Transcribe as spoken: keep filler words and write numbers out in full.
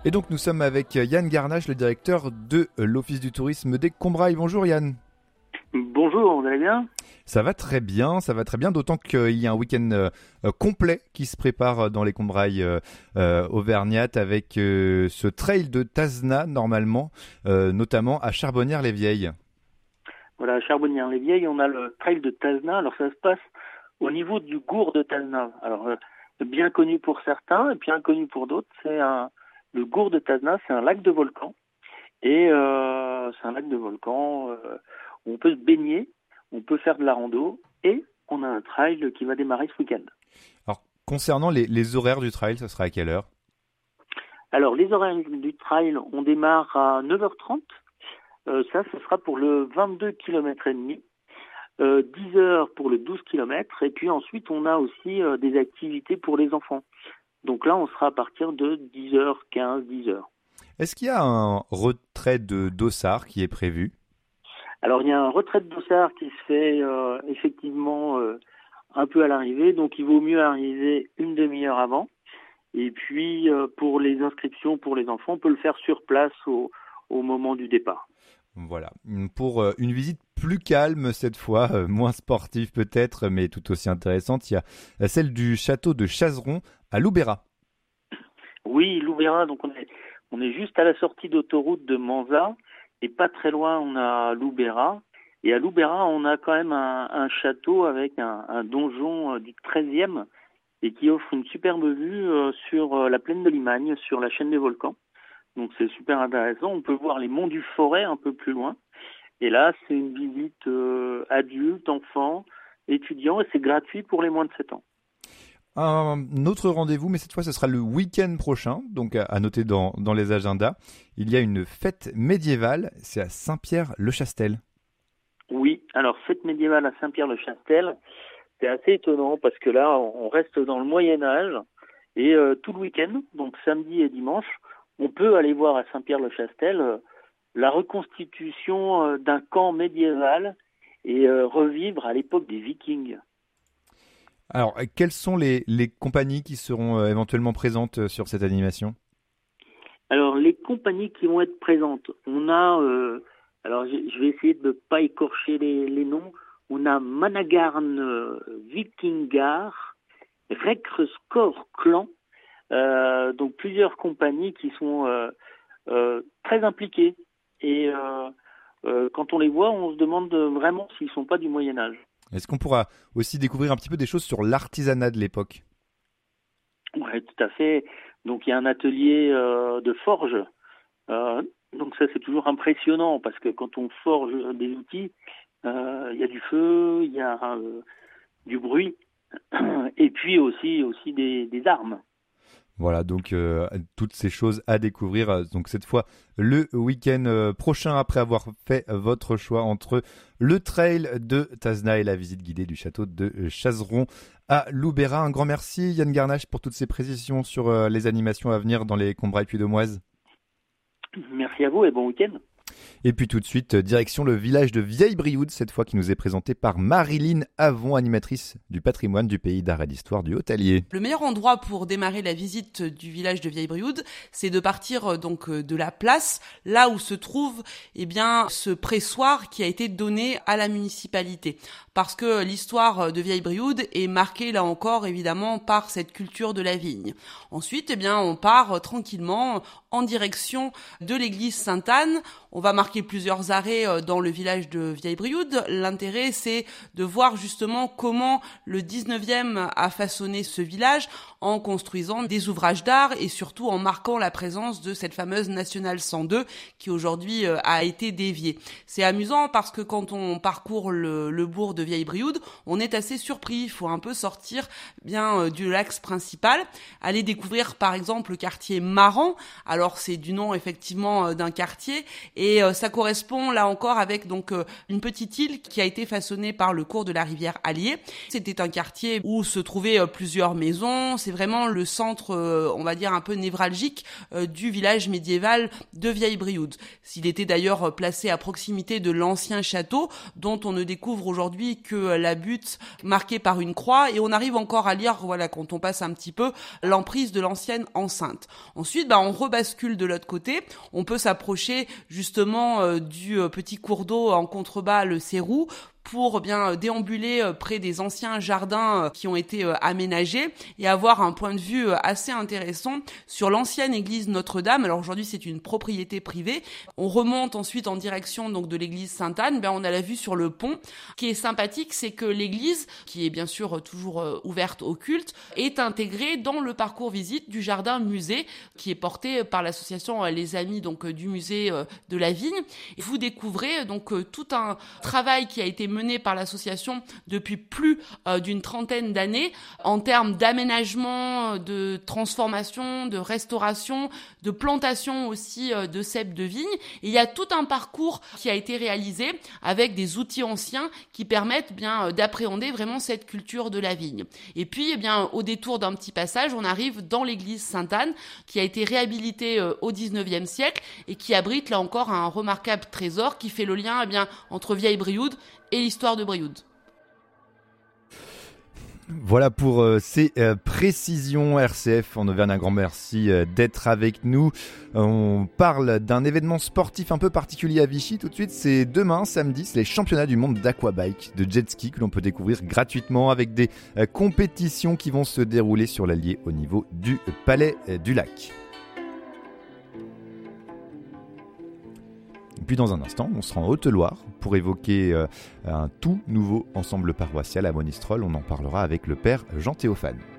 Et donc nous sommes avec Yann Garnache, le directeur de l'Office du tourisme des Combrailles. Bonjour Yann. Bonjour, vous allez bien ? Ça va très bien, ça va très bien, d'autant qu'il y a un week-end euh, complet qui se prépare dans les Combrailles euh, euh, auvergnates avec euh, ce trail de Tazna normalement, euh, notamment à Charbonnières-les-Vieilles. Voilà, à Charbonnières-les-Vieilles, on a le trail de Tazna. Alors ça se passe au niveau du gour de Tazna. Alors euh, bien connu pour certains et bien connu pour d'autres, c'est un le gour de Tazna, c'est un lac de volcan. Et euh, c'est un lac de volcan euh, où on peut se baigner, on peut faire de la rando et on a un trail qui va démarrer ce week-end. Alors concernant les, les horaires du trail, ça sera à quelle heure ? Alors les horaires du trail, on démarre à neuf heures trente. Euh, ça, ce sera pour le vingt-deux kilomètres et demi. Euh, dix heures pour le douze kilomètres. Et puis ensuite, on a aussi euh, des activités pour les enfants. Donc là, on sera à partir de dix heures quinze, dix heures. Est-ce qu'il y a un retrait de dossard qui est prévu ? Alors, il y a un retrait de dossard qui se fait euh, effectivement euh, un peu à l'arrivée. Donc, il vaut mieux arriver une demi-heure avant. Et puis, euh, pour les inscriptions pour les enfants, on peut le faire sur place au, au moment du départ. Voilà, pour euh, une visite plus calme cette fois, euh, moins sportive peut-être, mais tout aussi intéressante, il y a celle du château de Chazeron à Loubera. Oui, Loubera, donc on est, on est juste à la sortie d'autoroute de Manza, et pas très loin on a Loubera. Et à Loubera, on a quand même un, un château avec un, un donjon euh, du treizième et qui offre une superbe vue euh, sur euh, la plaine de Limagne, sur la chaîne des volcans. Donc c'est super intéressant. On peut voir les monts du Forêt un peu plus loin. Et là, c'est une visite euh, adulte, enfant, étudiant, et c'est gratuit pour les moins de sept ans. Un autre rendez-vous, mais cette fois ce sera le week-end prochain, donc à, à noter dans, dans les agendas. Il y a une fête médiévale, c'est à Saint-Pierre-le-Chastel. Oui, alors fête médiévale à Saint-Pierre-le-Chastel, c'est assez étonnant parce que là, on reste dans le Moyen-Âge et euh, tout le week-end, donc samedi et dimanche, on peut aller voir à Saint-Pierre-le-Chastel euh, la reconstitution euh, d'un camp médiéval et euh, revivre à l'époque des Vikings. Alors, quelles sont les, les compagnies qui seront euh, éventuellement présentes euh, sur cette animation ? Alors, les compagnies qui vont être présentes, on a, euh, alors je, je vais essayer de ne pas écorcher les, les noms, on a Managarn euh, Vikingar, Rekreskor Clan, euh, donc plusieurs compagnies qui sont euh, euh, très impliquées. Et euh, euh, quand on les voit, on se demande vraiment s'ils ne sont pas du Moyen-Âge. Est-ce qu'on pourra aussi découvrir un petit peu des choses sur l'artisanat de l'époque ? Oui, tout à fait. Donc il y a un atelier euh, de forge. Euh, donc ça c'est toujours impressionnant parce que quand on forge des outils, euh, il y a du feu, il y a euh, du bruit et puis aussi aussi des, des armes. Voilà, donc euh, toutes ces choses à découvrir. Donc cette fois, le week-end euh, prochain, après avoir fait votre choix entre le trail de Tazna et la visite guidée du château de Chazeron à Loubera. Un grand merci Yann Garnache pour toutes ces précisions sur euh, les animations à venir dans les Combrailles Puy-de-Dômoise. Merci à vous et bon week-end. Et puis tout de suite, direction le village de Vieille-Brioude, cette fois qui nous est présenté par Marilyn Avon, animatrice du patrimoine du pays d'art et d'histoire du Haut-Allier. Le meilleur endroit pour démarrer la visite du village de Vieille-Brioude, c'est de partir donc de la place, là où se trouve eh bien ce pressoir qui a été donné à la municipalité. Parce que l'histoire de Vieille-Brioude est marquée là encore évidemment par cette culture de la vigne. Ensuite, eh bien on part tranquillement en direction de l'église Sainte-Anne. On va marquer plusieurs arrêts dans le village de Vieille-Brioude. L'intérêt, c'est de voir justement comment le dix-neuvième a façonné ce village en construisant des ouvrages d'art et surtout en marquant la présence de cette fameuse nationale cent deux qui aujourd'hui a été déviée. C'est amusant parce que quand on parcourt le, le bourg de Vieille-Brioude, on est assez surpris. Il faut un peu sortir bien du l'axe principal, aller découvrir par exemple le quartier Maran. Alors c'est du nom effectivement d'un quartier et Et euh, ça correspond là encore avec donc euh, une petite île qui a été façonnée par le cours de la rivière Allier. C'était un quartier où se trouvaient euh, plusieurs maisons. C'est vraiment le centre, euh, on va dire un peu névralgique euh, du village médiéval de Vieille-Brioude. S'il était d'ailleurs euh, placé à proximité de l'ancien château, dont on ne découvre aujourd'hui que euh, la butte marquée par une croix, et on arrive encore à lire, voilà, quand on passe un petit peu, l'emprise de l'ancienne enceinte. Ensuite, bah, on rebascule de l'autre côté. On peut s'approcher justement euh, du euh, petit cours d'eau en contrebas, le Cérou, pour bien déambuler près des anciens jardins qui ont été aménagés et avoir un point de vue assez intéressant sur l'ancienne église Notre-Dame. Alors aujourd'hui, c'est une propriété privée. On remonte ensuite en direction donc de l'église Sainte-Anne. Ben, on a la vue sur le pont. Ce qui est sympathique, c'est que l'église, qui est bien sûr toujours ouverte au culte, est intégrée dans le parcours visite du jardin musée qui est porté par l'association Les Amis donc du musée de la Vigne. Et vous découvrez donc tout un travail qui a été menée par l'association depuis plus euh, d'une trentaine d'années en termes d'aménagement, de transformation, de restauration, de plantation aussi euh, de cèpes de vigne. Et il y a tout un parcours qui a été réalisé avec des outils anciens qui permettent bien euh, d'appréhender vraiment cette culture de la vigne. Et puis, eh bien, au détour d'un petit passage, on arrive dans l'église Sainte-Anne qui a été réhabilitée euh, au dix-neuvième siècle et qui abrite là encore un remarquable trésor qui fait le lien eh bien, entre Vieille-Brioude et l'histoire de Brioude. Voilà pour euh, ces euh, précisions. R C F en Auvergne, un grand merci euh, d'être avec nous. Euh, on parle d'un événement sportif un peu particulier à Vichy tout de suite. C'est demain, samedi, c'est les championnats du monde d'aquabike, de jet ski que l'on peut découvrir gratuitement avec des euh, compétitions qui vont se dérouler sur l'Allier au niveau du Palais euh, du Lac. Puis dans un instant, on sera en Haute-Loire pour évoquer euh, un tout nouveau ensemble paroissial à Monistrol. On en parlera avec le père Jean Théophane.